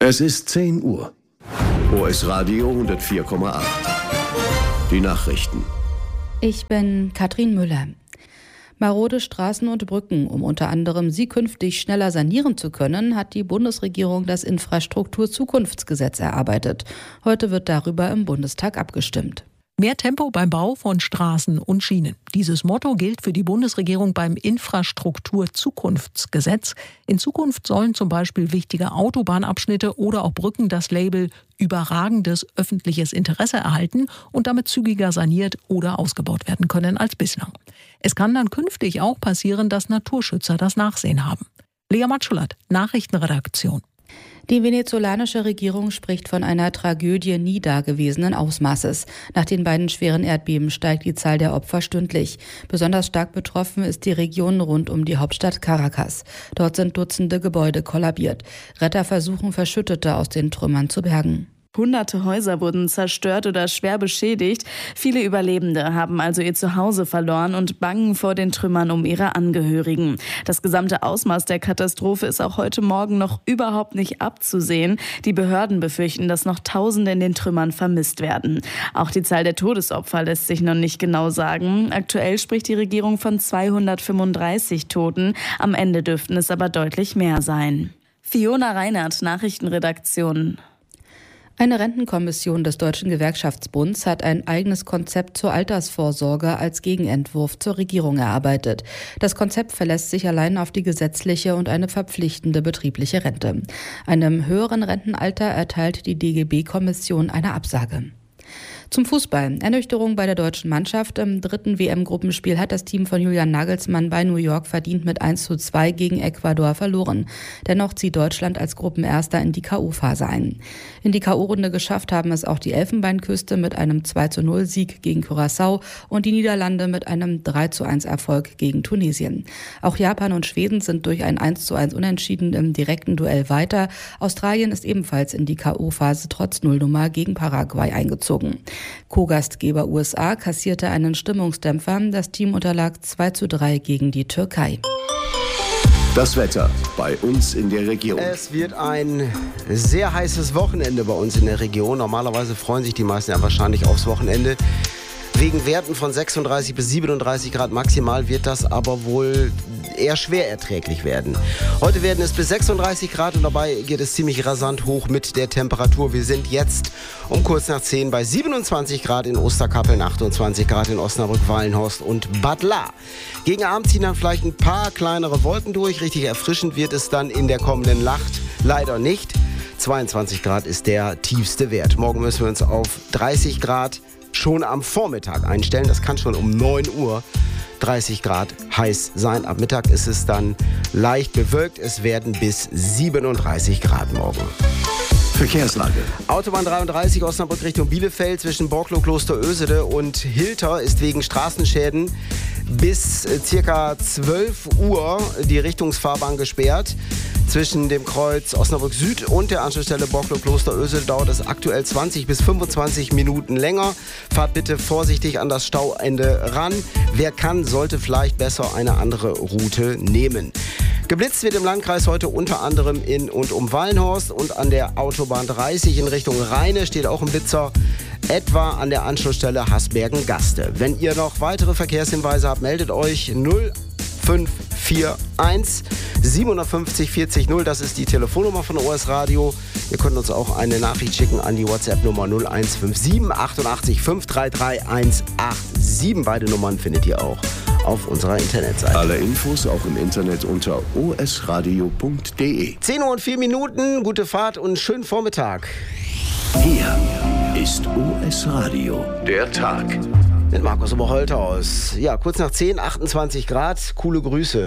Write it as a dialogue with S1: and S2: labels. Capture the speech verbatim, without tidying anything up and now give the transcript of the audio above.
S1: Es ist zehn Uhr. O S Radio hundertvier Komma acht. Die Nachrichten.
S2: Ich bin Katrin Müller. Marode Straßen und Brücken, um unter anderem sie künftig schneller sanieren zu können, hat die Bundesregierung das Infrastrukturzukunftsgesetz erarbeitet. Heute wird darüber im Bundestag abgestimmt.
S3: Mehr Tempo beim Bau von Straßen und Schienen. Dieses Motto gilt für die Bundesregierung beim Infrastrukturzukunftsgesetz. In Zukunft sollen zum Beispiel wichtige Autobahnabschnitte oder auch Brücken das Label überragendes öffentliches Interesse erhalten und damit zügiger saniert oder ausgebaut werden können als bislang. Es kann dann künftig auch passieren, dass Naturschützer das Nachsehen haben. Lea Matschulat, Nachrichtenredaktion.
S2: Die venezolanische Regierung spricht von einer Tragödie nie dagewesenen Ausmaßes. Nach den beiden schweren Erdbeben steigt die Zahl der Opfer stündlich. Besonders stark betroffen ist die Region rund um die Hauptstadt Caracas. Dort sind Dutzende Gebäude kollabiert. Retter versuchen, Verschüttete aus den Trümmern zu bergen.
S4: Hunderte Häuser wurden zerstört oder schwer beschädigt. Viele Überlebende haben also ihr Zuhause verloren und bangen vor den Trümmern um ihre Angehörigen. Das gesamte Ausmaß der Katastrophe ist auch heute Morgen noch überhaupt nicht abzusehen. Die Behörden befürchten, dass noch Tausende in den Trümmern vermisst werden. Auch die Zahl der Todesopfer lässt sich noch nicht genau sagen. Aktuell spricht die Regierung von zweihundertfünfunddreißig Toten. Am Ende dürften es aber deutlich mehr sein. Fiona Reinhardt, Nachrichtenredaktion.
S2: Eine Rentenkommission des Deutschen Gewerkschaftsbunds hat ein eigenes Konzept zur Altersvorsorge als Gegenentwurf zur Regierung erarbeitet. Das Konzept verlässt sich allein auf die gesetzliche und eine verpflichtende betriebliche Rente. Einem höheren Rentenalter erteilt die D G B-Kommission eine Absage. Zum Fußball. Ernüchterung bei der deutschen Mannschaft. Im dritten W M-Gruppenspiel hat das Team von Julian Nagelsmann bei New York verdient mit eins zu zwei gegen Ecuador verloren. Dennoch zieht Deutschland als Gruppenerster in die K O-Phase ein. In die K O-Runde geschafft haben es auch die Elfenbeinküste mit einem zwei zu null Sieg gegen Curaçao und die Niederlande mit einem drei zu eins Erfolg gegen Tunesien. Auch Japan und Schweden sind durch ein eins zu eins Unentschieden im direkten Duell weiter. Australien ist ebenfalls in die K O-Phase trotz Nullnummer gegen Paraguay eingezogen. Co-Gastgeber U S A kassierte einen Stimmungsdämpfer. Das Team unterlag zwei zu drei gegen die Türkei.
S1: Das Wetter bei uns in der Region.
S5: Es wird ein sehr heißes Wochenende bei uns in der Region. Normalerweise freuen sich die meisten ja wahrscheinlich aufs Wochenende. Wegen Werten von sechsunddreißig bis siebenunddreißig Grad maximal wird das aber wohl eher schwer erträglich werden. Heute werden es bis sechsunddreißig Grad und dabei geht es ziemlich rasant hoch mit der Temperatur. Wir sind jetzt um kurz nach zehn bei siebenundzwanzig Grad in Osterkappeln, achtundzwanzig Grad in Osnabrück, Wallenhorst und Bad Lahr. Gegen Abend ziehen dann vielleicht ein paar kleinere Wolken durch. Richtig erfrischend wird es dann in der kommenden Nacht leider nicht. zweiundzwanzig Grad ist der tiefste Wert. Morgen müssen wir uns auf dreißig Grad schon am Vormittag einstellen. Das kann schon um neun Uhr dreißig Grad heiß sein. Ab Mittag ist es dann leicht bewölkt. Es werden bis siebenunddreißig Grad morgen.
S1: Verkehrslage.
S5: Autobahn dreiunddreißig Osnabrück Richtung Bielefeld zwischen Borklow, Kloster Oesede und Hilter ist wegen Straßenschäden bis circa zwölf Uhr die Richtungsfahrbahn gesperrt. Zwischen dem Kreuz Osnabrück Süd und der Anschlussstelle Borklow, Kloster Oesede dauert es aktuell zwanzig bis fünfundzwanzig Minuten länger. Fahrt bitte vorsichtig an das Stauende ran. Wer kann, sollte vielleicht besser eine andere Route nehmen. Geblitzt wird im Landkreis heute unter anderem in und um Wallenhorst und an der Autobahn dreißig in Richtung Rheine steht auch ein Blitzer, etwa an der Anschlussstelle Hasbergen-Gaste. Wenn ihr noch weitere Verkehrshinweise habt, meldet euch null fünf vier eins siebenundfünfzig vierzig null. Das ist die Telefonnummer von O S Radio. Ihr könnt uns auch eine Nachricht schicken an die WhatsApp-Nummer null eins fünf sieben achtundachtzig fünf drei drei eins acht sieben. Beide Nummern findet ihr auch auf unserer Internetseite.
S1: Alle Infos auch im Internet unter o s radio punkt d e.
S5: zehn Uhr und vier Minuten, gute Fahrt und schönen Vormittag.
S1: Hier ist O S Radio, der Tag.
S5: Mit Markus Oberholthaus. Ja, kurz nach zehn, achtundzwanzig Grad, coole Grüße.